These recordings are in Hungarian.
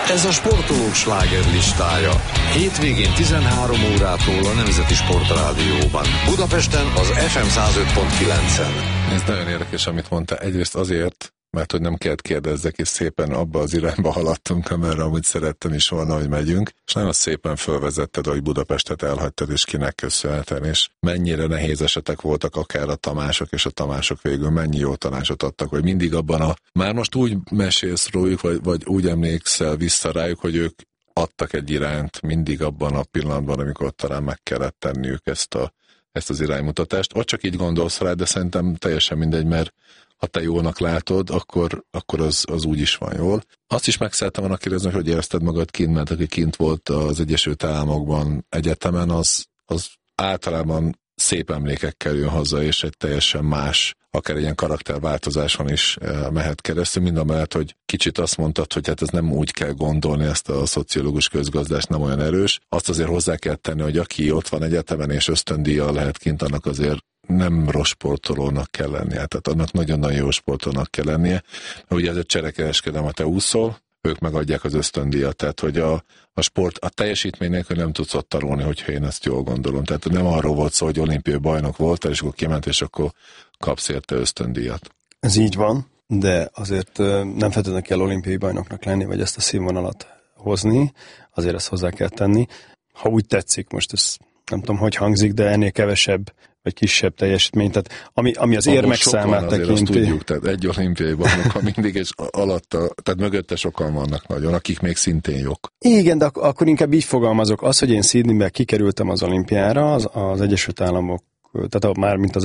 Ez a sportolók slágerlistája. Hétvégén 13 órától a Nemzeti Sportrádióban. Budapesten az FM 105.9-en. Ez nagyon érdekes, amit mondta. Egyrészt azért, mert hogy nem kellett kérdezzek, és szépen abba az irányba haladtunk, amerre amúgy szerettem is volna, hogy megyünk, és nagyon szépen fölvezetted, hogy Budapestet elhagytad, és kinek köszönhetően, és mennyire nehéz esetek voltak akár a Tamások, és a Tamások végül mennyi jó tanácsot adtak, hogy mindig abban már most úgy mesélsz róluk, vagy úgy emlékszel vissza rájuk, hogy ők adtak egy irányt mindig abban a pillanatban, amikor talán meg kellett tenniük ezt az iránymutatást. Vagy csak így gondolsz rá, de szerintem teljesen mindegy, mert ha te jólnak látod, akkor az úgy is van jól. Azt is meg szerettem volna kérdezni, hogy érezted magad kint, mert aki kint volt az Egyesült Államokban egyetemen, az általában szép emlékekkel jön haza, és egy teljesen más, akár ilyen karakterváltozáson is mehet keresztül, mindamellett, hogy kicsit azt mondtad, hogy hát ez nem úgy kell gondolni, ezt a szociológus közgazdást nem olyan erős. Azt azért hozzá kell tenni, hogy aki ott van egyetemen és ösztöndíjjal lehet kint, annak azért nem rossz sportolónak kell lennie, tehát annak nagyon-nagyon jó sportolónak kell lennie. Ugye ez egy cserekereskedelem, te úszol, ők megadják az ösztöndíjat, tehát hogy a sport, a teljesítmény nélkül nem tudsz ott tanulni, hogyha én ezt jól gondolom. Tehát nem arról volt szó, hogy olimpiai bajnok voltál, és akkor kiment, és akkor kapsz érte ösztöndíjat. Ez így van, de azért nem feltétlenül kell olimpiai bajnoknak lenni, vagy ezt a színvonalat hozni, azért ezt hozzá kell tenni. Ha úgy tetszik, most ez nem tudom, hogy hangzik, de ennél kevesebb vagy kisebb teljesítmény, tehát ami az érmek számát tekinti. Azt tudjuk, tehát egy olimpiai bajnok mindig, és alatta, tehát mögötte sokan vannak nagyon, akik még szintén jók. Igen, de akkor inkább így fogalmazok. Az, hogy én Sydneybe kikerültem az olimpiára, az Egyesült Államok, tehát már mint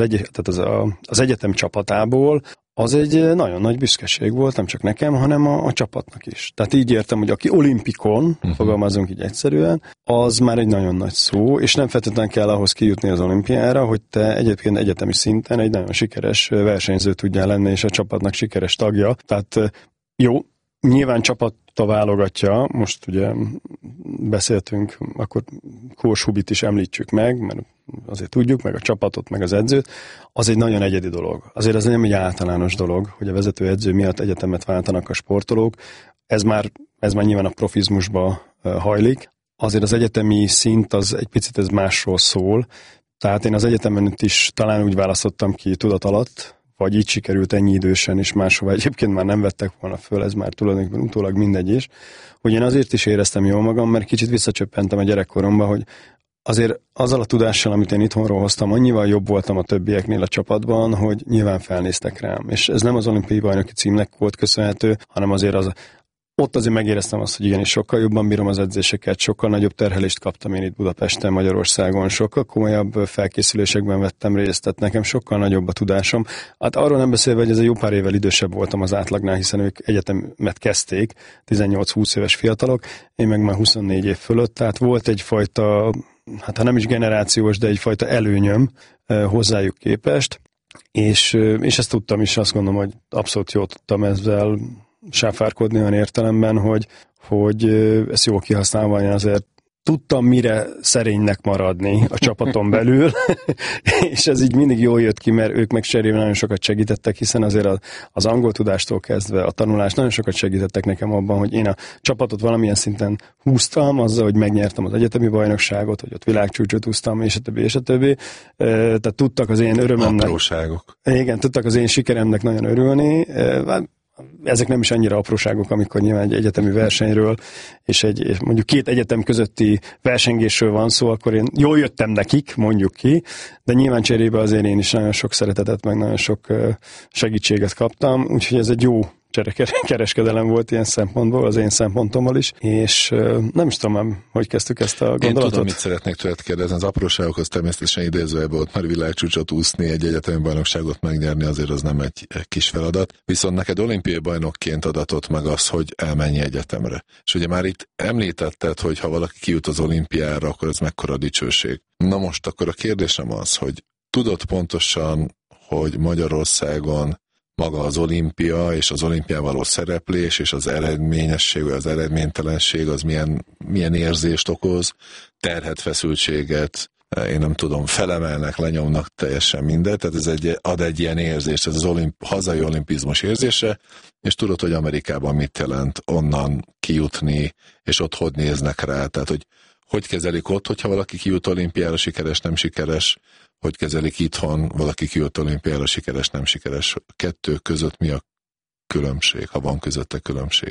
az egyetem csapatából, az egy nagyon nagy büszkeség volt, nem csak nekem, hanem a csapatnak is. Tehát így értem, hogy aki olimpikon, fogalmazunk így egyszerűen, az már egy nagyon nagy szó, és nem feltétlenül kell ahhoz kijutni az olimpiára, hogy te egyébként egyetemi szinten egy nagyon sikeres versenyző tudjál lenni, és a csapatnak sikeres tagja. Tehát jó, nyilván csapatta válogatja, most ugye beszéltünk, akkor Kós Hubit is említsük meg, mert azért tudjuk, meg a csapatot, meg az edzőt, az egy nagyon egyedi dolog. Azért ez nem egy általános dolog, hogy a vezetőedző miatt egyetemet váltanak a sportolók. Ez már nyilván a profizmusba hajlik. Azért az egyetemi szint az egy picit ez másról szól. Tehát én az egyetemen is talán úgy választottam ki tudat alatt, vagy így sikerült ennyi idősen, és máshova egyébként már nem vettek volna föl, ez már tulajdonképpen utólag mindegy is, hogy én azért is éreztem jól magam, mert kicsit visszacsöppentem a gyerekkoromba, hogy azért azzal a tudással, amit én itthonról hoztam, annyival jobb voltam a többieknél a csapatban, hogy nyilván felnéztek rám. És ez nem az olimpiai bajnoki címnek volt köszönhető, hanem azért ott azért megéreztem azt, hogy igenis sokkal jobban bírom az edzéseket, sokkal nagyobb terhelést kaptam én itt Budapesten, Magyarországon, sokkal komolyabb felkészülésekben vettem részt, tehát nekem sokkal nagyobb a tudásom. Hát arról nem beszélve, hogy ez egy jó pár évvel idősebb voltam az átlagnál, hiszen ők egyetemet kezdték, 18-20 éves fiatalok, én meg már 24 év fölött, tehát volt egyfajta, hát ha nem is generációs, de egyfajta előnyöm hozzájuk képest, és ezt tudtam is, azt gondolom, hogy abszolút jól tudtam ezzel sáfárkodni olyan értelemben, hogy ezt jól kihasználva, én azért tudtam mire szerénynek maradni a csapaton belül, és ez így mindig jól jött ki, mert ők meg cserébe nagyon sokat segítettek, hiszen azért az angol tudástól kezdve a tanulás nagyon sokat segítettek nekem abban, hogy én a csapatot valamilyen szinten húztam, azzal, hogy megnyertem az egyetemi bajnokságot, hogy ott világcsúcsot húztam, és a többi, és a többi. Tehát tudtak az én örömemnek. Apróságok. Igen, tudtak az én sikeremnek nagyon örülni. Ezek nem is annyira apróságok, amikor nyilván egy egyetemi versenyről és mondjuk két egyetem közötti versengésről van szó, akkor én jól jöttem nekik, mondjuk ki, de nyilván cserébe azért én is nagyon sok szeretetet, meg nagyon sok segítséget kaptam, úgyhogy ez egy jó kereskedelem volt ilyen szempontból, az én szempontommal is, és nem is tudom, hogy kezdtük ezt a gondolatot. Én tudom, mit szeretnék tőled kérdezni, az apróságokhoz természetesen idézőjelben volt, már világcsúcsot úszni, egy egyetemi bajnokságot megnyerni, azért az nem egy kis feladat, viszont neked olimpiai bajnokként adatott meg az, hogy elmenj egyetemre. És ugye már itt említetted, hogy ha valaki kijut az olimpiára, akkor ez mekkora dicsőség. Na most akkor a kérdésem az, hogy tudod pontosan, hogy Magyarországon maga az olimpia és az olimpián való szereplés és az eredményesség, vagy az eredménytelenség az milyen érzést okoz, terhet, feszültséget, én nem tudom, felemelnek, lenyomnak, teljesen mindegy, tehát ez ad egy ilyen érzést, ez az hazai olimpizmus érzése, és tudod, hogy Amerikában mit jelent onnan kijutni, és ott hogy néznek rá, tehát hogy kezelik ott, hogyha valaki kijut olimpiára, sikeres, nem sikeres, hogy kezelik itthon, valaki kijut olimpiára, sikeres, nem sikeres, kettő között mi a különbség, ha van közötte különbség?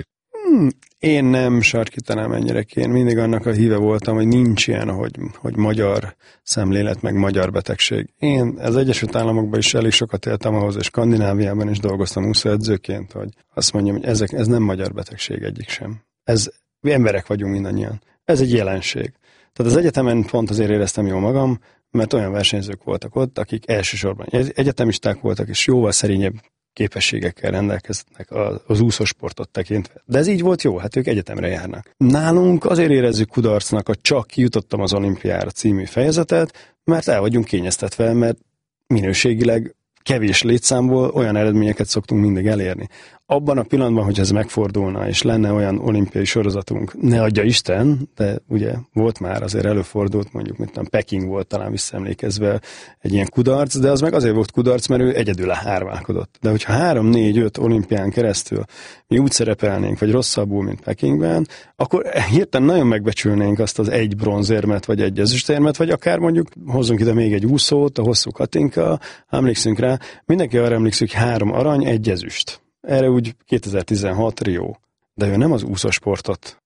Én nem sarkítanám ennyire ki. Én mindig annak a híve voltam, hogy nincs ilyen, hogy magyar szemlélet, meg magyar betegség. Én az Egyesült Államokban is elég sokat éltem ahhoz, és Skandináviában is dolgoztam úszóedzőként, hogy azt mondjam, hogy ez nem magyar betegség egyik sem. Emberek vagyunk mindannyian. Ez egy jelenség. Tehát az egyetemen pont azért éreztem jól magam, mert olyan versenyzők voltak ott, akik elsősorban egyetemisták voltak, és jóval szerényebb képességekkel rendelkeznek az úszósportot tekintve. De ez így volt jó, hát ők egyetemre járnak. Nálunk azért érezzük kudarcnak a Csak jutottam az olimpiára című fejezetet, mert el vagyunk kényeztetve, mert minőségileg kevés létszámból olyan eredményeket szoktunk mindig elérni. Abban a pillanatban, hogy ez megfordulna, és lenne olyan olimpiai sorozatunk, ne adja Isten, de ugye volt már, azért előfordult, mondjuk, mint nem Peking volt talán visszaemlékezve egy ilyen kudarc, de az meg azért volt kudarc, mert ő egyedül hárválkodott. De hogyha 3-4-5 olimpián keresztül mi úgy szerepelnénk, vagy rosszabbul, mint Pekingben, akkor hirtelen nagyon megbecsülnénk azt az egy bronzérmet, vagy egy ezüstérmet, vagy akár mondjuk hozzunk ide még egy úszót, a Hosszú Katinka, emlékszünk rá, mindenki arra emlékszik, hogy 3 arany, 1 ezüst. Erre úgy 2016 Rio. De ő nem az úszósportot,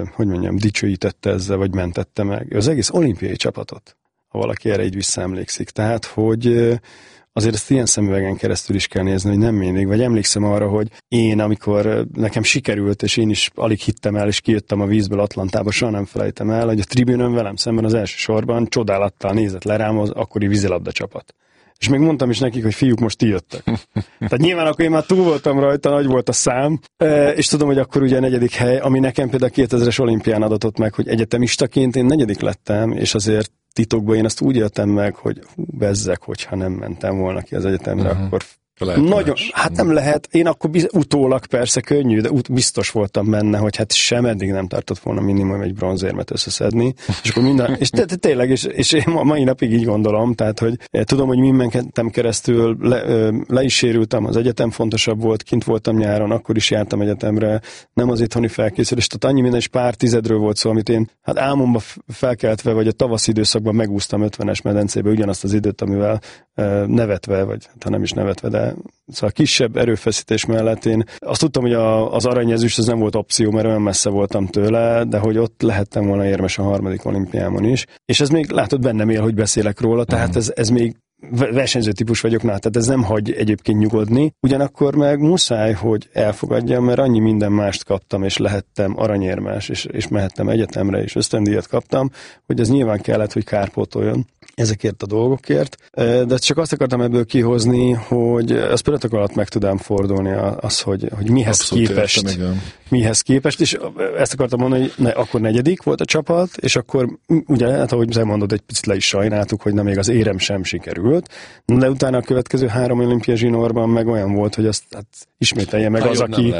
dicsőítette ezzel, vagy mentette meg. Ő az egész olimpiai csapatot, ha valaki erre így visszaemlékszik. Tehát, hogy azért ezt ilyen szemüvegen keresztül is kell nézni, hogy nem mindig. Vagy emlékszem arra, hogy én, amikor nekem sikerült, és én is alig hittem el, és kijöttem a vízből Atlantába, soha nem felejtem el, hogy a tribünön velem szemben az első sorban csodálattal nézett le rám az akkori vízilabda csapat. És még mondtam is nekik, hogy fiúk, most ti jöttek. Tehát nyilván akkor én már túl voltam rajta, nagy volt a szám, és tudom, hogy akkor ugye a 4. hely, ami nekem például 2000-es olimpián adatott meg, hogy egyetemistaként én 4. lettem, és azért titokban én azt úgy éltem meg, hogy bezzeg, hogyha nem mentem volna ki az egyetemre, akkor nagyon, hát nem lehet, én akkor utólag persze könnyű, de biztos voltam benne, hogy hát sem eddig nem tartott volna minimum egy bronzérmet összeszedni, és akkor minden, és tényleg, és én mai napig így gondolom, tehát, hogy tudom, hogy mi mentem keresztül, le is sérültem, az egyetem fontosabb volt, kint voltam nyáron, akkor is jártam egyetemre, nem az itthoni felkészülés, tehát annyi minden, és pár tizedről volt szó, amit én hát álmomba felkeltve, vagy a tavaszi időszakban megúsztam 50-es medencébe ugyanazt az időt, amivel nevetve, vagy ha nem is nevetve, de szóval kisebb erőfeszítés mellett én azt tudtam, hogy az aranyezüst az nem volt opció, mert olyan messze voltam tőle, de hogy ott lehettem volna érmes a 3. olimpiámon is. És ez még látod bennem él, hogy beszélek róla, tehát ez még versenyző típus vagyok, tehát ez nem hagy egyébként nyugodni. Ugyanakkor meg muszáj, hogy elfogadjam, mert annyi minden mást kaptam, és lehettem aranyérmes, és mehettem egyetemre, és ösztöndíjat kaptam, hogy ez nyilván kellett, hogy kárpótoljon ezekért a dolgokért. De csak azt akartam ebből kihozni, hogy az pillanatok alatt meg tudám fordulni az, hogy mihez képest. Mihez képest, és ezt akartam mondani, hogy akkor 4. volt a csapat, és akkor ugye, hát ahogy elmondod, egy picit le is sajnáltuk, hogy még az érem sem sikerült, de utána a következő 3 olimpia zsinórban meg olyan volt, hogy azt hát ismételje meg az, aki...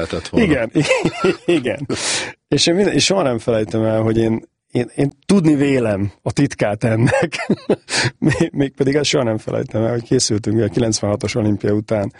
Igen. És soha nem felejtem el, hogy én tudni vélem a titkát ennek, mégpedig ezt soha nem felejtem el, hogy készültünk a 96-os olimpia után.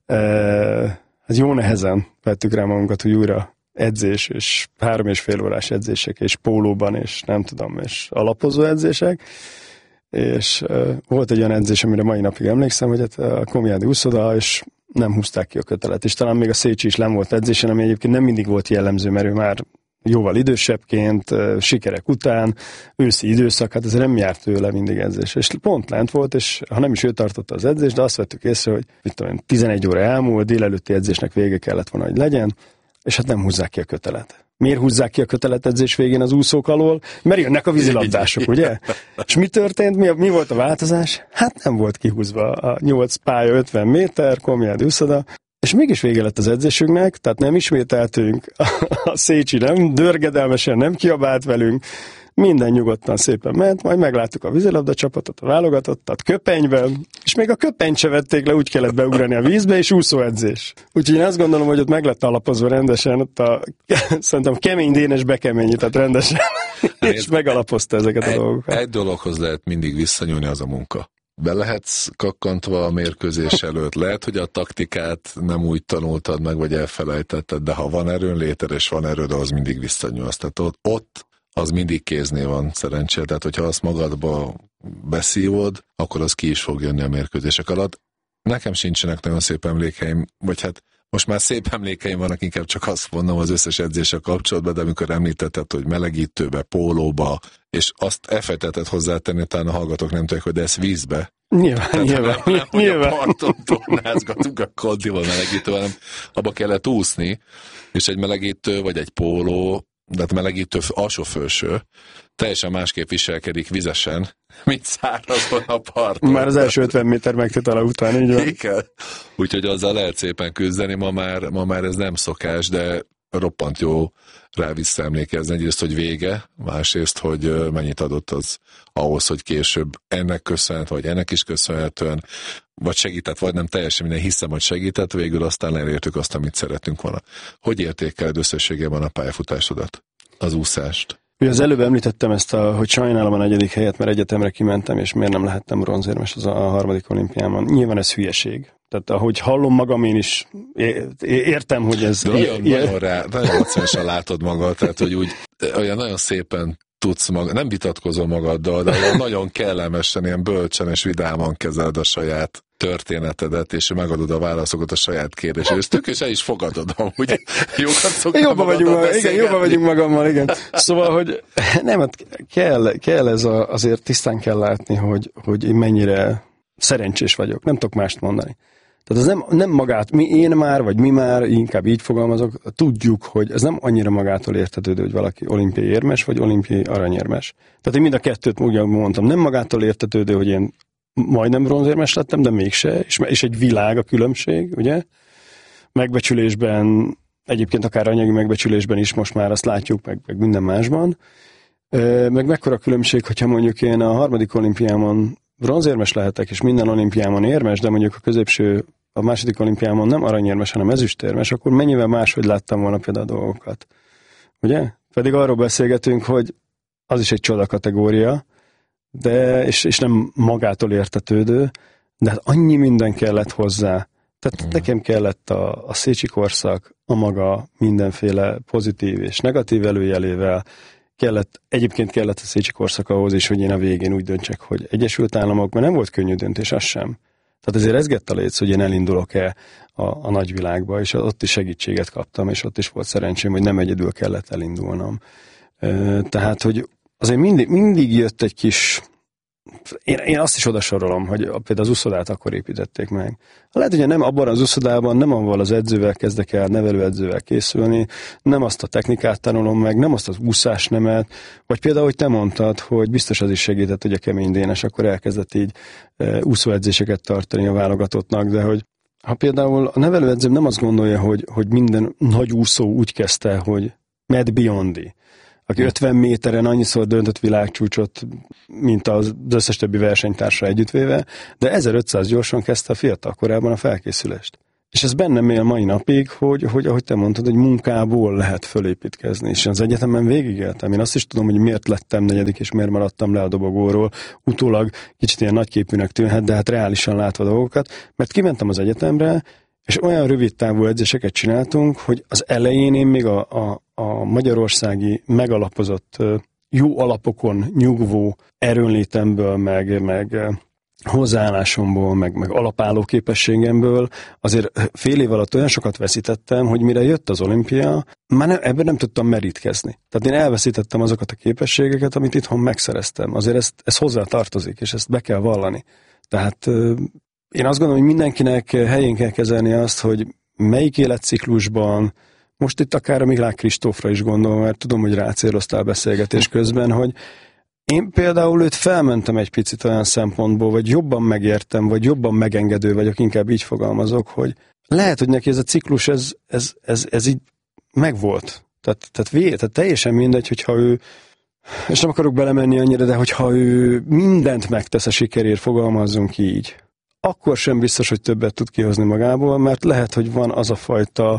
Hát jó nehezen vettük rá magunkat, hogy újra edzés, és 3,5 órás edzések, és pólóban, és nem tudom, és alapozó edzések, és volt egy olyan edzés, amire mai napig emlékszem, hogy a Komjádi úszoda, és nem húzták ki a kötelet, és talán még a Szécsi is nem volt edzésen, ami egyébként nem mindig volt jellemző, mert ő már jóval idősebbként, sikerek után, őszi időszak, hát ez nem járt tőle mindig edzés. És pont lent volt, és ha nem is ő tartotta az edzést, de azt vettük észre, hogy 11 óra elmúlt, délelőtti edzésnek vége kellett volna, hogy legyen, és hát nem húzzák ki a kötelet. Miért húzzák ki a kötelet edzés végén az úszók alól? Mert jönnek a vízilabdások, ugye? És mi történt? Mi volt a változás? Hát nem volt kihúzva a 8 pálya 50 méter, Komjádi úszoda, és mégis vége lett az edzésünknek, tehát nem ismételtünk, a Szécsi nem dörgedelmesen nem kiabált velünk, minden nyugodtan szépen ment, majd megláttuk a vízilabda csapatot, a válogatottat köpenyben, és még a köpenyt se vették le, úgy kellett beugrani a vízbe, és úszóedzés. Úgyhogy én azt gondolom, hogy ott meg lett alapozva rendesen, ott szerintem kemény Dénes bekeményített rendesen És megalapozta ezeket a dolgokat. Egy dologhoz lehet mindig visszanyúlni, az a munka. Be lehetsz kakkantva a mérkőzés előtt. Lehet, hogy a taktikát nem úgy tanultad meg, vagy elfelejtetted, de ha van erőnléted, és van erőd, az mindig visszanyúlsz. Tehát ott az mindig kéznél van, szerencsére. Tehát, hogyha azt magadba beszívod, akkor az ki is fog jönni a mérkőzések alatt. Nekem sincsenek nagyon szép emlékeim, vagy hát most már szép emlékeim vannak, inkább csak azt mondom az összes edzéssel kapcsolatban, de amikor említetted, hogy melegítőbe, pólóba, és azt elfejtetted hozzátenni, talán a hallgatók nem tudják, hogy de ez vízbe. Nyilván. A parton tornázgatunk a kondival melegítővel, hanem abba kellett úszni, és egy melegítő, vagy egy póló, de hát melegítő alsó-felső teljesen másképp viselkedik vizesen, mint szárazon a parton. Már az első 50 méter megtetala után, így van. Igen. Úgyhogy azzal lehet szépen küzdeni, ma már ez nem szokás, de roppant jó rá visszaemlékezni. Egyrészt, hogy vége, másrészt, hogy mennyit adott az ahhoz, hogy később ennek köszönhetően, vagy ennek is köszönhetően, vagy segített, vagy nem teljesen minden, hiszem, hogy segített, végül aztán elértük azt, amit szerettünk volna. Hogy értékeled összességében a pályafutásodat, az úszást? Ugye az előbb említettem ezt, hogy sajnálom a 4. helyet, mert egyetemre kimentem, és miért nem lehettem bronzérmes az a 3. olimpiámon. Nyilván ez hülyeség. Tehát ahogy hallom magam, én is értem, hogy ez... Nagyon lacosan látod magad, tehát hogy úgy olyan nagyon szépen tudsz nem vitatkozol magaddal, de olyan nagyon kellemesen, ilyen bölcsen és vidáman kezeled a saját történetedet, és megadod a válaszokat a saját kérdésre. És tökéletes el is fogadod, amúgy jobban vagyunk magammal, igen. Szóval, hogy nem, kell ez azért tisztán kell látni, hogy én mennyire szerencsés vagyok. Nem tudok mást mondani. Tehát ez nem magát, mi már, inkább így fogalmazok, tudjuk, hogy ez nem annyira magától értetődő, hogy valaki olimpiai érmes, vagy olimpiai aranyérmes. Tehát én mind a kettőt úgy mondtam, nem magától értetődő, hogy én majdnem bronzérmes lettem, de mégse, és egy világ a különbség, ugye? Megbecsülésben, egyébként akár anyagi megbecsülésben is most már azt látjuk, meg minden másban. Meg mekkora a különbség, hogyha mondjuk én a 3. olimpiámon bronzérmes lehetek, és minden olimpiámon érmes, de mondjuk a 2. olimpiámon nem aranyérmes, hanem ezüstérmes, akkor mennyivel máshogy láttam volna például a dolgokat. Ugye? Pedig arról beszélgetünk, hogy az is egy csoda kategória, de, és nem magától értetődő, de hát annyi minden kellett hozzá. Tehát nekem kellett a Szécsi korszak, a maga mindenféle pozitív és negatív előjelével, egyébként kellett a Szécsi korszak ahhoz is, hogy én a végén úgy döntsek, hogy Egyesült Államokban nem volt könnyű döntés, az sem. Tehát ezért rezgett a léc, hogy én elindulok-e a nagyvilágba, és ott is segítséget kaptam, és ott is volt szerencsém, hogy nem egyedül kellett elindulnom. Tehát, hogy azért mindig jött egy kis... Én azt is odasorolom, hogy például az uszodát akkor építették meg. Lehet, hogy nem abban az uszodában, nem avval az edzővel kezdek el, nevelőedzővel készülni, nem azt a technikát tanulom meg, nem azt az úszásnemet, vagy például, hogy te mondtad, hogy biztos az is segített, hogy a Kemény Dénes akkor elkezdett így úszóedzéseket tartani a válogatottnak, de hogy ha például a nevelőedzőm nem azt gondolja, hogy minden nagy úszó úgy kezdte, hogy Matt Biondi, aki 50 méteren annyiszor döntött világcsúcsot, mint az összes többi versenytársa együttvéve, de 1500 gyorsan kezdte a fiatal korában a felkészülést. És ez bennem él mai napig, hogy ahogy te mondtad, hogy munkából lehet fölépítkezni. És az egyetemen végigéltem. Én azt is tudom, hogy miért lettem 4. és miért maradtam le a dobogóról. Utólag kicsit ilyen nagyképűnek tűnhet, de hát reálisan látva dolgokat, mert kimentem az egyetemre, és olyan rövid távú edzéseket csináltunk, hogy az elején én még a magyarországi megalapozott, jó alapokon nyugvó erőnlétemből, meg hozzáállásomból, meg alapálló képességemből azért fél év alatt olyan sokat veszítettem, hogy mire jött az olimpia, már ebben nem tudtam merítkezni. Tehát én elveszítettem azokat a képességeket, amit itthon megszereztem. Azért ez hozzá tartozik, és ezt be kell vallani. Tehát én azt gondolom, hogy mindenkinek helyén kell kezelni azt, hogy melyik életciklusban, most itt akár a Milák Kristófra is gondolom, mert tudom, hogy rácéloztál beszélgetés közben, hogy én például őt felmentem egy picit olyan szempontból, vagy jobban megértem, vagy jobban megengedő vagyok, inkább így fogalmazok, hogy lehet, hogy neki ez a ciklus, ez így megvolt. Tehát teljesen mindegy, hogyha ő, és nem akarok belemenni annyira, de hogyha ő mindent megtesz a sikerért, fogalmazzunk így, akkor sem biztos, hogy többet tud kihozni magából, mert lehet, hogy van az a fajta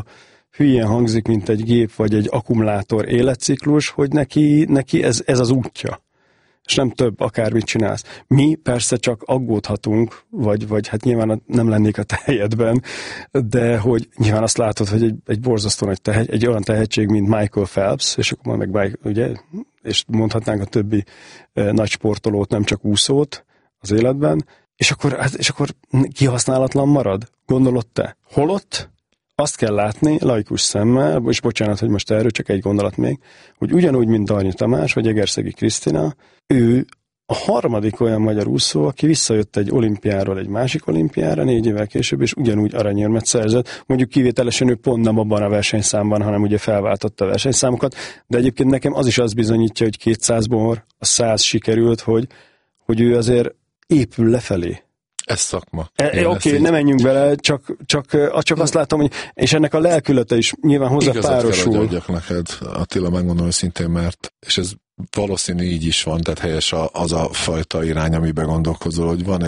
hülyén hangzik, mint egy gép vagy egy akkumulátor életciklus, hogy neki ez az útja. És nem több, akármit csinálsz. Mi persze csak aggódhatunk, vagy hát nyilván nem lennék a te helyedben, de hogy nyilván azt látod, hogy egy borzasztó nagy egy olyan tehetség, mint Michael Phelps, és akkor majd meg, ugye, és mondhatnánk a többi nagy sportolót, nem csak úszót az életben, és akkor kihasználatlan marad? Gondolod te? Holott azt kell látni laikus szemmel, és bocsánat, hogy most erről csak egy gondolat még, hogy ugyanúgy, mint Darnyi Tamás, vagy Egerszegi Krisztina, ő a harmadik olyan magyar úszó, aki visszajött egy olimpiáról egy másik olimpiára 4 évvel később, és ugyanúgy aranyérmet szerzett. Mondjuk kivételesen ő pont nem abban a versenyszámban, hanem ugye felváltotta a versenyszámokat, de egyébként nekem az is azt bizonyítja, hogy 200-ból a 100 sikerült, hogy ő azért épül lefelé. Ez szakma. Oké, nem menjünk bele, csak azt látom, hogy és ennek a lelkülete is nyilván hozzá párosul. Igazat kell, hogy adjak neked, Attila, megmondom őszintén, mert, és ez valószínű így is van, tehát helyes az a fajta irány, amiben gondolkozol, hogy van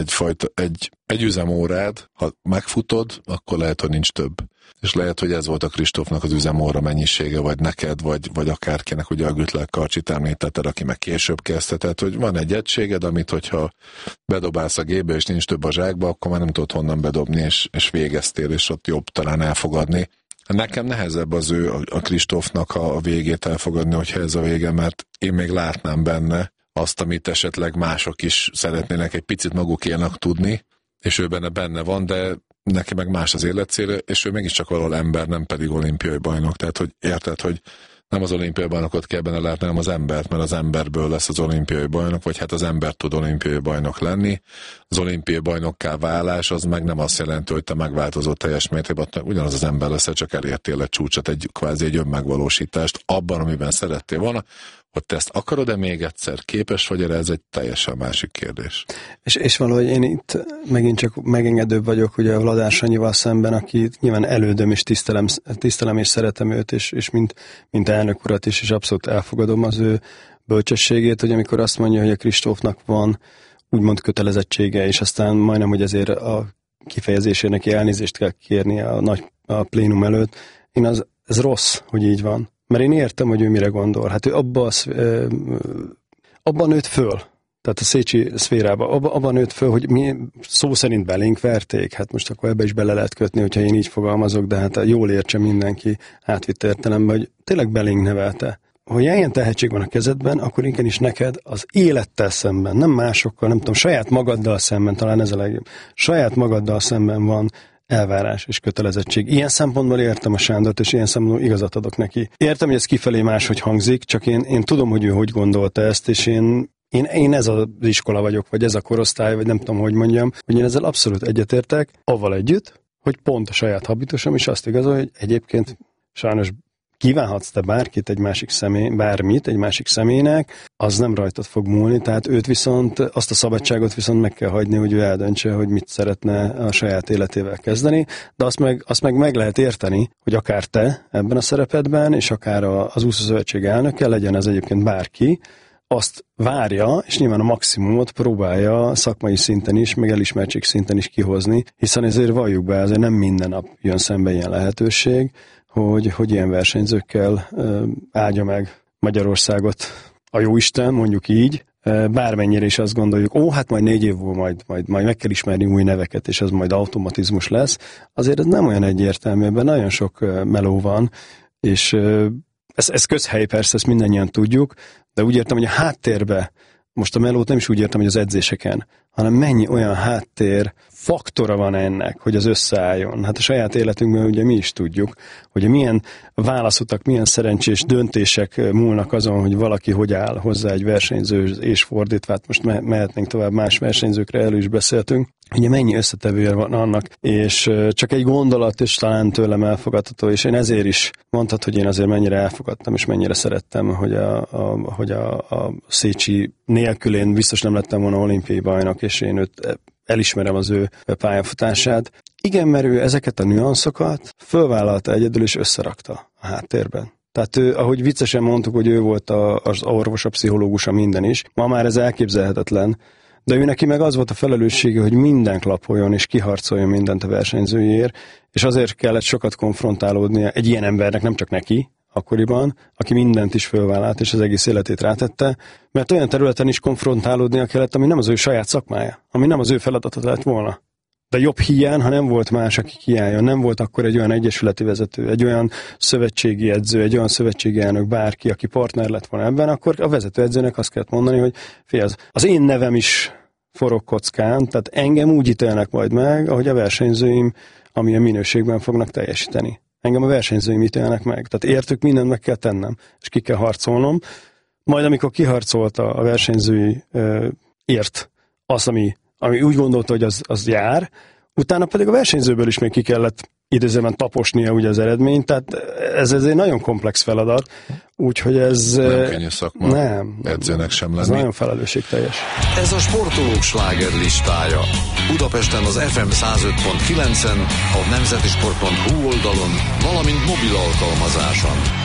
egy üzemórád, ha megfutod, akkor lehet, hogy nincs több. És lehet, hogy ez volt a Kristófnak az üzemóra mennyisége, vagy neked, vagy akárkinek, ugye a Güttler Karcsit említetted, aki meg később kezdte, tehát hogy van egy egységed, amit hogyha bedobálsz a gépbe, és nincs több a zsákba, akkor már nem tudod honnan bedobni, és végeztél, és ott jobb talán elfogadni. Nekem nehezebb az a Kristófnak a végét elfogadni, hogyha ez a vége, mert én még látnám benne azt, amit esetleg mások is szeretnének egy picit magukénak tudni, és ő benne van, de neki meg más az életcélja, és ő mégiscsak valahol ember, nem pedig olimpiai bajnok. Tehát, hogy érted, hogy nem az olimpiai bajnokot kell benne látni, hanem az embert, mert az emberből lesz az olimpiai bajnok, vagy hát az ember tud olimpiai bajnok lenni. Az olimpiai bajnokká válás, az meg nem azt jelenti, hogy te megváltozott teljes mértékben, ugyanaz az ember lesz, csak elértél egy csúcsot, kvázi egy önmegvalósítást abban, amiben szerettél volna. Hogy te ezt akarod-e még egyszer, képes vagy erre, ez egy teljesen másik kérdés. És valahogy én itt megint csak megengedőbb vagyok, ugye a Vladár Sanyival szemben, aki nyilván elődöm és tisztelem és szeretem őt, és mint elnök urat is, és abszolút elfogadom az ő bölcsességét, hogy amikor azt mondja, hogy a Kristófnak van úgymond kötelezettsége, és aztán majdnem, hogy ezért a kifejezésére neki elnézést kell kérni a plénum előtt. Ez rossz, hogy így van. Mert én értem, hogy ő mire gondol. Hát ő abban nőtt föl. Tehát a Szécsi szférába. Abban nőtt föl, hogy mi szó szerint belénk verték. Hát most akkor ebbe is bele lehet kötni, hogyha én így fogalmazok, de hát jól értse mindenki átvitt értelemben, hogy tényleg belénk nevelte. Ha ilyen tehetség van a kezedben, akkor inkább is neked az élettel szemben, nem másokkal, nem tudom, saját magaddal szemben, talán ez a legjobb. Saját magaddal szemben van elvárás és kötelezettség. Ilyen szempontból értem a Sándort, és ilyen szempontból igazat adok neki. Értem, hogy ez kifelé máshogy hangzik, csak én tudom, hogy ő hogy gondolta ezt, és én ez az iskola vagyok, vagy ez a korosztály, vagy nem tudom, hogy mondjam, hogy én ezzel abszolút egyetértek, avval együtt, hogy pont a saját habitusom is azt igazol, hogy egyébként sajnos kívánhatsz te bármit egy másik személynek, az nem rajtad fog múlni, tehát őt viszont, azt a szabadságot viszont meg kell hagyni, hogy ő eldöntse, hogy mit szeretne a saját életével kezdeni, de azt meg lehet érteni, hogy akár te ebben a szerepedben, és akár az úszószövetség elnöke, legyen ez egyébként bárki, azt várja, és nyilván a maximumot próbálja szakmai szinten is, meg elismertség szinten is kihozni, hiszen ezért valljuk be, azért nem minden nap jön szembe ilyen lehetőség, hogy ilyen versenyzőkkel áldja meg Magyarországot a jóisten, mondjuk így, bármennyire is azt gondoljuk, hát majd 4 év múlva majd meg kell ismerni új neveket, és ez majd automatizmus lesz. Azért ez nem olyan egyértelmű, ebben nagyon sok meló van, és ez közhely persze, ezt mindannyian tudjuk, de úgy értem, hogy a háttérbe, most a melót nem is úgy értem, hogy az edzéseken, hanem mennyi olyan háttér faktora van ennek, hogy az összeálljon. Hát a saját életünkben ugye mi is tudjuk, hogy milyen válaszutak, milyen szerencsés döntések múlnak azon, hogy valaki hogy áll hozzá egy versenyző, és fordítva, hát most mehetnénk tovább más versenyzőkre, elő is beszéltünk. Ugye mennyi összetevője van annak, és csak egy gondolat, és talán tőlem elfogadható, és én ezért is mondtad, hogy én azért mennyire elfogadtam, és mennyire szerettem, hogy a Szécsi nélkül én biztos nem lettem volna olimpiai bajnok, és én őt elismerem az ő pályafutását. Igen, mert ő ezeket a nüanszokat fölvállalta egyedül, és összerakta a háttérben. Tehát ő, ahogy viccesen mondtuk, hogy ő volt az orvos, a pszichológus, a minden is, ma már ez elképzelhetetlen, de ő neki meg az volt a felelőssége, hogy minden klappoljon és kiharcoljon mindent a versenyzőjéért, és azért kellett sokat konfrontálódnia egy ilyen embernek, nem csak neki akkoriban, aki mindent is fölvállalt és az egész életét rátette, mert olyan területen is konfrontálódnia kellett, ami nem az ő saját szakmája, ami nem az ő feladata lett volna. De jobb hiány, ha nem volt más, aki kiálljon, nem volt akkor egy olyan egyesületi vezető, egy olyan szövetségi edző, egy olyan szövetségi elnök, bárki, aki partner lett volna ebben, akkor a vezetőedzőnek azt kellett mondani, hogy figyelj, az én nevem is forog kockán, tehát engem úgy ítélnek majd meg, ahogy a versenyzőim amilyen minőségben fognak teljesíteni. Engem a versenyzőim ítélnek meg. Tehát értük, mindent meg kell tennem, és ki kell harcolnom. Majd amikor kiharcolta a versenyzői ért azt, ami úgy gondolta, hogy az jár, utána pedig a versenyzőből is még ki kellett idézőben taposnia ugye az eredményt, tehát ez egy nagyon komplex feladat, úgyhogy ez... Nem könnyű szakma, nem, edzőnek sem lenni. Ez nagyon felelősségteljes. Ez a sportolók sláger listája. Budapesten az FM 105.9-en, a nemzetisport.hu oldalon, valamint mobil alkalmazáson.